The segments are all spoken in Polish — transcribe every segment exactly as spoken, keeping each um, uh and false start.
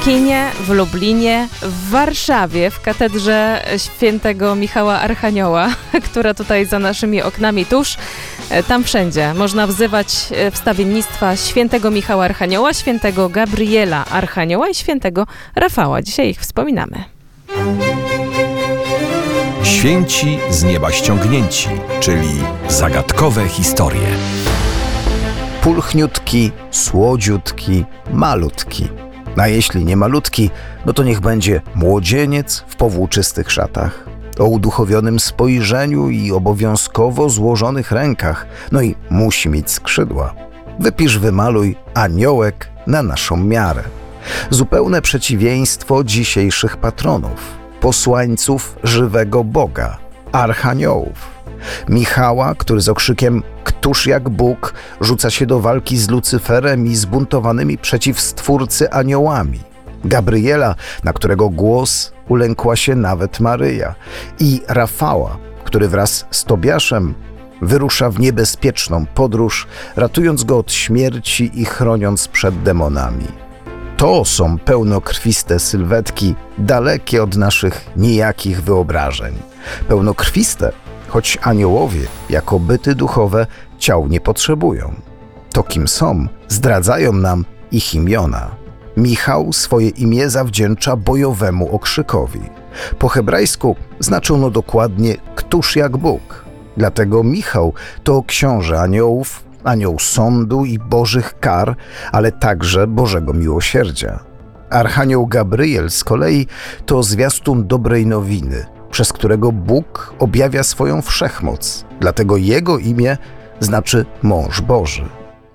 Szczecinie, w Lublinie, w Warszawie, w katedrze świętego Michała Archanioła, która tutaj za naszymi oknami tuż. Tam wszędzie można wzywać wstawiennictwa świętego Michała Archanioła, świętego Gabriela Archanioła i świętego Rafała. Dzisiaj ich wspominamy. Święci z nieba ściągnięci, czyli zagadkowe historie. Pulchniutki, słodziutki, malutki. A jeśli nie malutki, no to niech będzie młodzieniec w powłóczystych szatach, o uduchowionym spojrzeniu i obowiązkowo złożonych rękach, no i musi mieć skrzydła. Wypisz, wymaluj aniołek na naszą miarę. Zupełne przeciwieństwo dzisiejszych patronów, posłańców żywego Boga, archaniołów. Michała, który z okrzykiem „Któż jak Bóg” rzuca się do walki z Lucyferem i zbuntowanymi przeciw Stwórcy aniołami. Gabriela, na którego głos ulękła się nawet Maryja. I Rafała, który wraz z Tobiaszem wyrusza w niebezpieczną podróż, ratując go od śmierci i chroniąc przed demonami. To są pełnokrwiste sylwetki, dalekie od naszych nijakich wyobrażeń. Pełnokrwiste, choć aniołowie, jako byty duchowe, ciał nie potrzebują. To kim są, zdradzają nam ich imiona. Michał swoje imię zawdzięcza bojowemu okrzykowi. Po hebrajsku znaczy ono dokładnie „Któż jak Bóg”. Dlatego Michał to książę aniołów, anioł sądu i bożych kar, ale także Bożego miłosierdzia. Archanioł Gabriel z kolei to zwiastun dobrej nowiny, przez którego Bóg objawia swoją wszechmoc. Dlatego jego imię znaczy mąż Boży.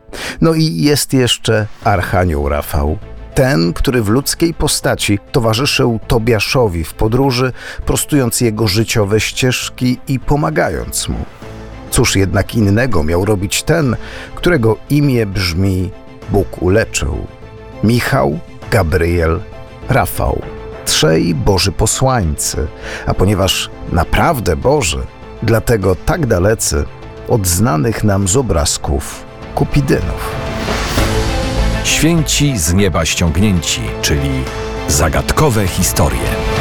No i jest jeszcze Archanioł Rafał. Ten, który w ludzkiej postaci towarzyszył Tobiaszowi w podróży, prostując jego życiowe ścieżki i pomagając mu. Cóż jednak innego miał robić ten, którego imię brzmi Bóg uleczył. Michał, Gabriel, Rafał. Trzej Boży posłańcy, a ponieważ naprawdę Boży, dlatego tak dalecy od znanych nam z obrazków Kupidynów. Święci z nieba ściągnięci, czyli zagadkowe historie.